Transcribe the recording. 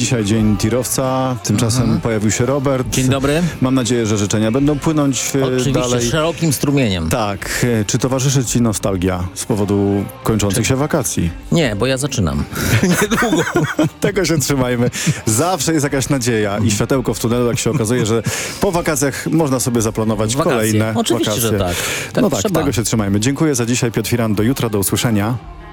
Dzisiaj dzień tirowca, tymczasem pojawił się Robert. Dzień dobry. Mam nadzieję, że życzenia będą płynąć Oczywiście dalej. szerokim strumieniem. Tak. Czy towarzyszy ci nostalgia z powodu kończących się wakacji? Nie, bo ja zaczynam. Niedługo. Tego się trzymajmy. Zawsze jest jakaś nadzieja i światełko w tunelu, jak się okazuje, że po wakacjach można sobie zaplanować Wakacje. kolejne Oczywiście, wakacje. że tak. Tak no tak, trzeba. tego się trzymajmy. Dziękuję za dzisiaj, Piotr Firan. Do jutra, do usłyszenia.